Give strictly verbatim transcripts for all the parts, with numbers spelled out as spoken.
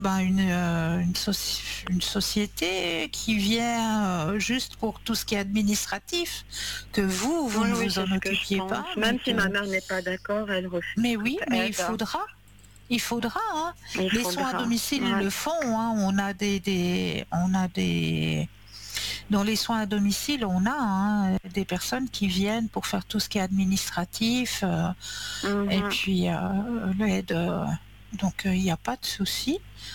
ben une, euh, une, soci- une société qui vient euh, juste pour tout ce qui est administratif, que vous, vous Oui, ne oui, vous c'est en ce que je occupiez pense. pas, mais Même si ma que, mère n'est pas d'accord, elle refuse mais toute oui, mais il aide. faudra. Il faudra, hein. Il Les soins à faudra. domicile Ouais. le font, hein. On a des, des, on a des, dans les soins à domicile, on a hein, des personnes qui viennent pour faire tout ce qui est administratif, euh, et Mhm. puis euh, l'aide. euh, donc il n'y a pas de souci.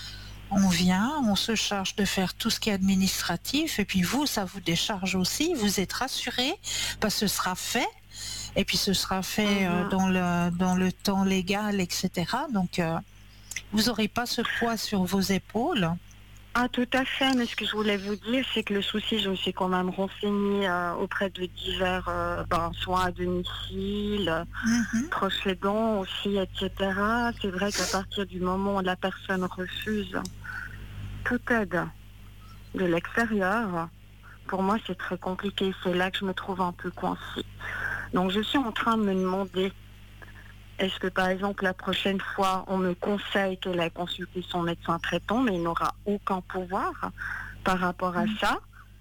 On vient, on se charge de faire tout ce qui est administratif, et puis vous, ça vous décharge aussi. Vous êtes rassurés parce que ce sera fait. Et puis ce sera fait euh, Mhm. dans le dans le temps légal, et cetera. Donc euh, vous n'aurez pas ce poids sur vos épaules. Ah, tout à fait, mais ce que je voulais vous dire, c'est que le souci, je me suis quand même renseignée euh, auprès de divers euh, ben, soins à domicile, euh, Mhm. proches aidants aussi, et cetera. C'est vrai qu'à partir du moment où la personne refuse toute aide de l'extérieur, pour moi, c'est très compliqué. C'est là que je me trouve un peu coincée. Donc, je suis en train de me demander, est-ce que, par exemple, la prochaine fois, on me conseille qu'elle a consulté son médecin traitant, mais il n'aura aucun pouvoir par rapport à ça.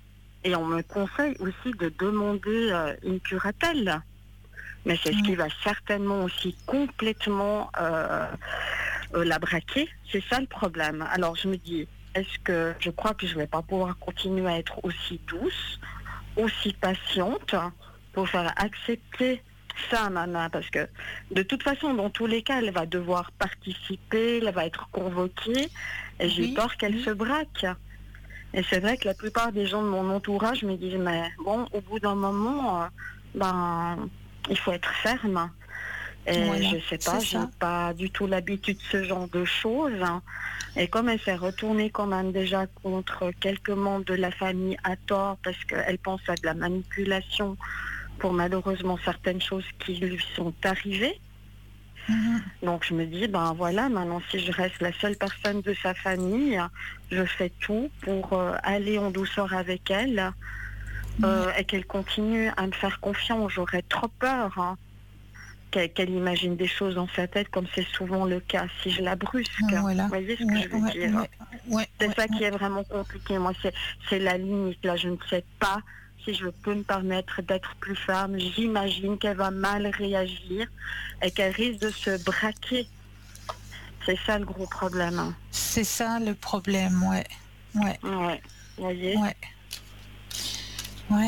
Et on me conseille aussi de demander euh, une curatelle. Mais c'est ce qui va certainement aussi complètement euh, euh, la braquer. C'est ça le problème. Alors, je me dis, est-ce que je crois que je ne vais pas pouvoir continuer à être aussi douce, aussi patiente pour faire accepter ça à ma main, parce que de toute façon, dans tous les cas, elle va devoir participer, elle va être convoquée, et j'ai Oui, peur qu'elle oui. se braque. Et c'est vrai que la plupart des gens de mon entourage me disent, mais bon, au bout d'un moment, euh, ben, il faut être ferme. Et Voilà, je sais c'est pas, j'ai ça. pas du tout l'habitude de ce genre de choses. Hein. Et comme elle s'est retournée quand même déjà contre quelques membres de la famille à tort, parce qu'elle pense à de la manipulation pour malheureusement certaines choses qui lui sont arrivées. Mhm. Donc je me dis, ben voilà, maintenant si je reste la seule personne de sa famille, je fais tout pour euh, aller en douceur avec elle euh, et qu'elle continue à me faire confiance. J'aurais trop peur hein, qu'elle, qu'elle imagine des choses dans sa tête comme c'est souvent le cas si je la brusque. Voilà. Vous voyez ce que Ouais, je veux ouais, dire? ouais, ouais, C'est ouais, ça qui ouais. est vraiment compliqué. Moi, c'est, c'est la limite. Là, je ne sais pas si je peux me permettre d'être plus ferme. J'imagine qu'elle va mal réagir et qu'elle risque de se braquer. C'est ça le gros problème. Hein. C'est ça le problème, ouais. Ouais, Ouais, vous voyez. ouais, ouais.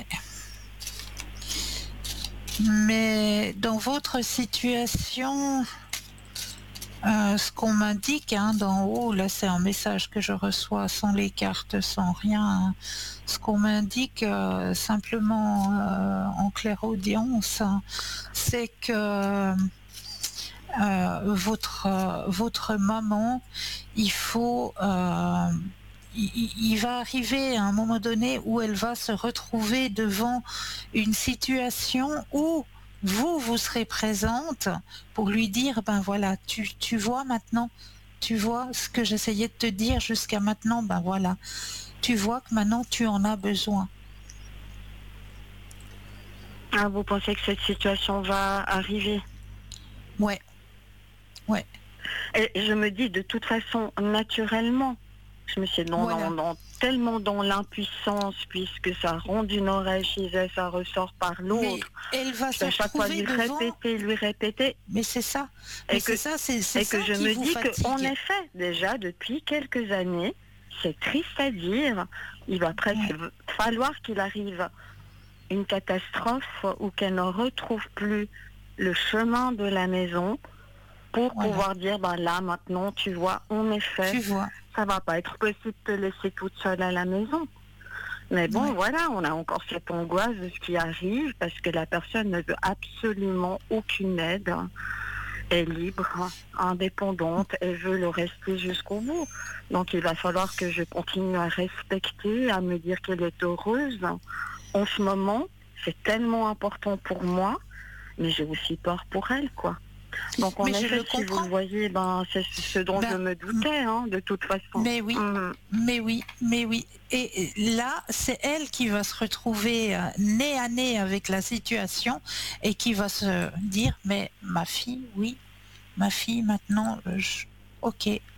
Mais dans votre situation, euh, ce qu'on m'indique hein, d'en haut, là c'est un message que je reçois sans les cartes, sans rien. Hein. Ce qu'on m'indique euh, simplement euh, en clairaudience, hein, c'est que euh, votre euh, votre maman, il faut, euh, il, il va arriver à un moment donné où elle va se retrouver devant une situation où vous, vous serez présente pour lui dire, ben voilà, tu, tu vois maintenant, tu vois ce que j'essayais de te dire jusqu'à maintenant, ben voilà, tu vois que maintenant tu en as besoin. Ah, vous pensez que cette situation va arriver? Ouais, ouais, Et je me dis, de toute façon, naturellement, je me suis dans, dans, voilà. dans- tellement dans l'impuissance, puisque ça rentre d'une oreille chez elle, ça ressort par Mais l'autre. elle va Je se vais à chaque fois retrouver lui devant. répéter, lui répéter, Mais c'est ça, mais et que, c'est ça, c'est c'est et ça que je qui me vous dis que, en fatigue. effet, déjà, depuis quelques années, c'est triste à dire, il va presque Ouais. falloir qu'il arrive une catastrophe ou qu'elle ne retrouve plus le chemin de la maison pour Voilà, pouvoir dire, ben là, maintenant, tu vois, en effet, tu vois. ça va pas être possible de te laisser toute seule à la maison. Mais bon, Ouais. voilà, on a encore cette angoisse de ce qui arrive parce que la personne ne veut absolument aucune aide, est libre, indépendante, et veut le rester jusqu'au bout. Donc il va falloir que je continue à respecter, à me dire qu'elle est heureuse. En ce moment, c'est tellement important pour moi, mais j'ai aussi peur pour elle, quoi. Donc en Mais je effet, le si vous le comprends. voyez, ben c'est ce dont je Ben, me doutais, hein, de toute façon. mais oui, Mhm. mais oui, mais oui. Et là, c'est elle qui va se retrouver euh, nez à nez avec la situation et qui va se dire, mais ma fille, oui, ma fille, maintenant, euh, je- ok,